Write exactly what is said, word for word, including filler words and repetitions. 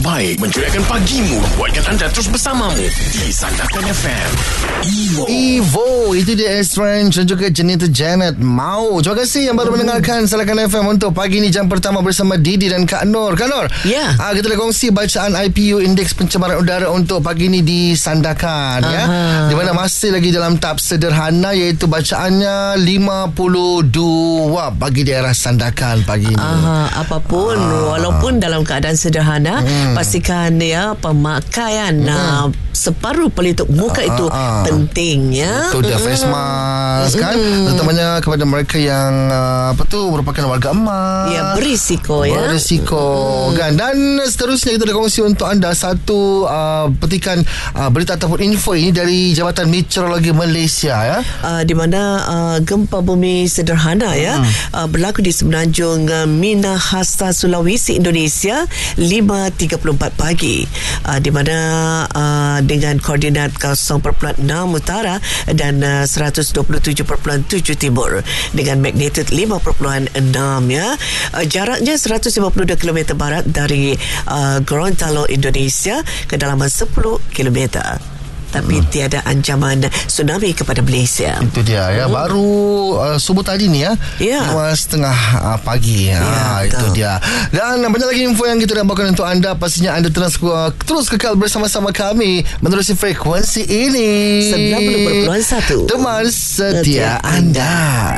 terbaik menceriakan pagimu, buatkan anda terus bersamamu di Sandakan F M. Evo, Evo itu dia Estrange dan juga Jenita Janet Mau. Terima kasih yang baru hmm. mendengarkan Sandakan F M untuk pagi ni, jam pertama bersama Didi dan Kak Nur. Kak Nur, ya. ah, kita dah kongsi bacaan I P U Indeks Pencemaran Udara untuk pagi ni di Sandakan. Ya, di mana masih lagi dalam tahap sederhana, iaitu bacaannya lima puluh dua bagi daerah Sandakan pagi ni. Aha, apapun ah. walaupun dalam keadaan sederhana, hmm. pastikan ya pemakaian hmm. uh, separuh pelitup muka ah, itu ah, penting ya. Itu dia, face mask kan, hmm. terutamanya kepada mereka yang uh, apa tu merupakan warga emas. Ya, berisiko ya. Berisiko hmm. kan. Dan seterusnya kita dah kongsi untuk anda satu uh, petikan uh, berita ataupun info ini dari Jabatan Meteorologi Malaysia ya. Uh, di mana uh, gempa bumi sederhana ya hmm. uh, berlaku di semenanjung uh, Minahasa, Sulawesi, Indonesia lima tiga puluh empat pagi, uh, di mana uh, dengan koordinat kosong perpuluhan enam utara dan uh, seratus dua puluh tujuh perpuluhan tujuh timur dengan magnitud lima perpuluhan enam ya. Uh, jaraknya seratus lima puluh dua kilometer barat dari uh, Gorontalo, Indonesia, kedalaman sepuluh kilometer. Tapi hmm. tiada ancaman tsunami kepada Malaysia. Itu dia ya. Hmm. Baru uh, subuh tadi ni ya. Ya. Lima setengah uh, pagi. Ya, ha, itu dia. Dan banyak lagi info yang kita dah bawakan untuk anda. Pastinya anda terus uh, terus kekal bersama-sama kami menerusi frekuensi ini. sembilan puluh perpuluhan satu Teman setia anda.